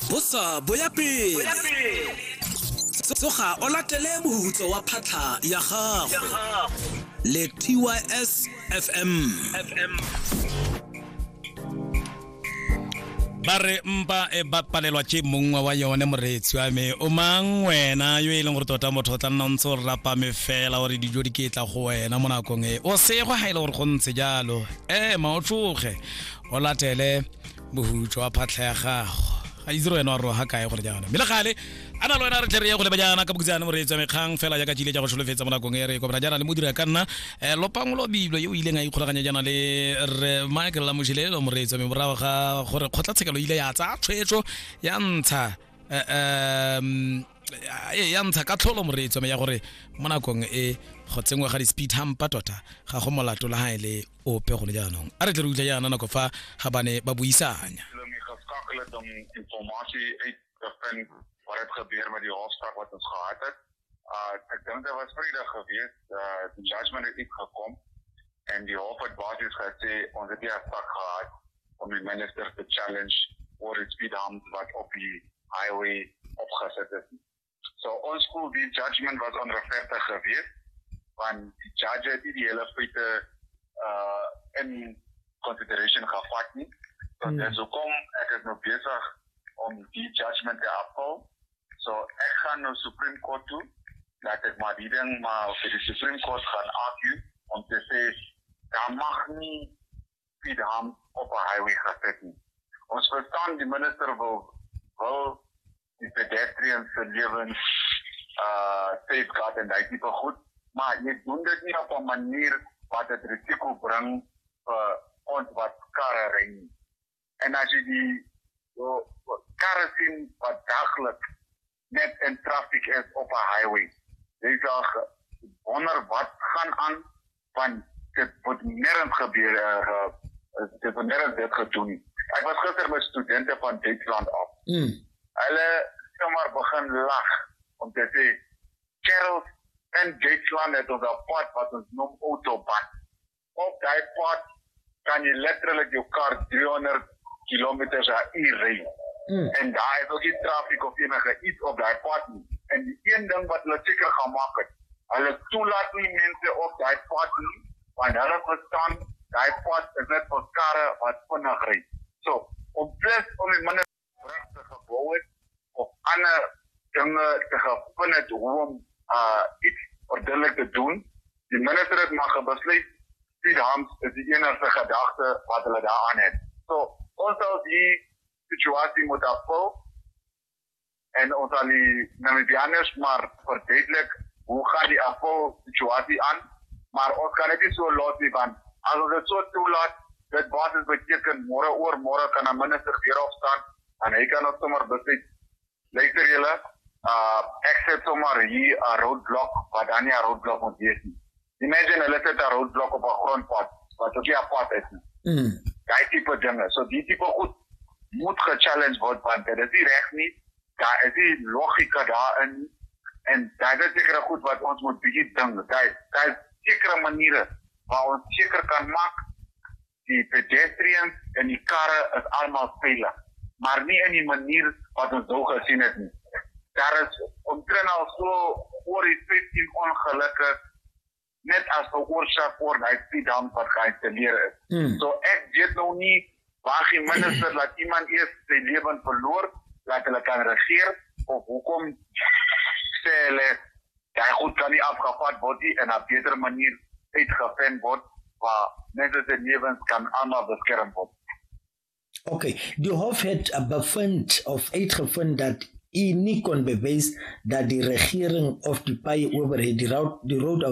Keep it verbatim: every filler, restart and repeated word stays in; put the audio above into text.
Bosa boya pele. Soga o latele mohutso wa phatla ya gago. Le T Y S F M. Bare mpa e bapalelwa ke mongwe wa yone moretsi wa me o mang wena yo e leng gore tota motho tla nna ntse o rapa me fela gore dijo di ke tla go wena mo nakong e o se go haile gore go ntse jalo eh maotloge o latele mohutso wa phatla ya gago ga itse wena wa ro ha kae gore jana mele gale ana lo ena re tle re go le bajana ka bokutsana moretsi wa mekgang fela ya ka tshile ja go tsolofetsa mo nakong e re go bra jana le modira ka nna eh lopang lo biblo yo ile nga ikgolaganya jana le re Michael la moshilelo moretsi wa me morawa ga gore khotla tshekelo ile ya tsa tshwetso ya ntsha um ya ntsha ka tlholo moretsi wa me ya gore mo nakong e go tsengwa ga di speed hamper tota ga go molato la ha ile ope go le jaanong a re tle re utla jana nako fa ga bane ba buisanya om informatie uit te vind wat het gebeur met die hofspraak wat ons gehad het. Uh, ek dink dit was Vrydag geweest, uh, die judgment het uitgekom en die hof het basies gesê ons het nie 'n sak gehad om die minister te challenge oor die speed hump wat op die highway opgeset is. So ons voel die judgment was onregverdig geweest want die judge het die hele feite uh, in consideration gevat nie. So mm. dis hoekom ek is nou besig om die judgment te afval. So ek gaan nou Supreme Court toe, dat ek maar die ding maar vir die Supreme Court gaan argue, om te sê, daar mag nie speed hump op 'n highway geset nie. Ons verstaan die minister wil, wil die pedestrians se lewens uh, safeguard en die type goed, maar jy doen dit nie op 'n manier wat het risiko bring vir ons wat karre ry nie. En as jy die so, karre sien wat daglik net in traffic is op 'n highway, jy sal wonder wat gaan aan, want dit word nergens gebeur, uh, dit word nergens dit gedoen. Ek was gister met studente van Duitsland af. Mm. Hulle sommer begin lag, om te sê, kerels in Duitsland het ons 'n pad wat ons noem autobahn. Op die pad kan jy letterlik jou kar driehonderd kilometers per uur ry. Mm. En daar is ook nie traffic of enige iets op die pad nie. En die een ding wat hulle seker gemaak het, hulle toelaat nie mense op die pad nie, want hulle verstaan, die pad is net vir karre wat vinnig ry. So, om plus om die minister te gebou het, of ander dinge te gevind het, hoe om uh, iets ordelik te doen, die minister het maar gebesluit, speed humps is die enigste gedagte wat hulle daaraan het. So, ons sal die situasie moet afvul en ons sal die Namibianers maar verduidelik hoe gaan die afvul situasie aan, maar ons kan dit nie so laat nie, want as ons dit so toelaat, dit basis beteken môre oor môre kan 'n minister weer opstaan en hy kan ons sommer besluit, luister julle, uh, ek sit sommer hier 'n roadblock wat dan nie 'n roadblock moet wees nie. Imagine hulle sit 'n roadblock op 'n grondpad wat ook nie 'n pad is nie. Mm. Die type dinge, so die type goed moet gechallenge word, want dit is nie reg nie, daar is nie logika daarin, en daar is sekere goed wat ons moet bietjie ding, daar, daar is sekere maniere waar ons seker kan maak, die pedestrians en die karre is allemaal veilig, maar nie in die manier wat ons nou gesien het nie. Daar is omtrent al so oor die vyftien ongelukke, net as veroorsaak oor die speed hump wat geïnstalleer is. Mm. So ek weet nou nie, waar die minister laat iemand eers sy leven verloor, laat hulle kan regeer, of hoekom sê hulle, die goed kan nie afgevat word nie, en op 'n beter manier uitgevind word, waar mense sy lewens kan allemaal beskerm word. Okay, die hof het bevind of uitgevind dat u nie kon bewys dat die regering of die paie owerheid die road, die road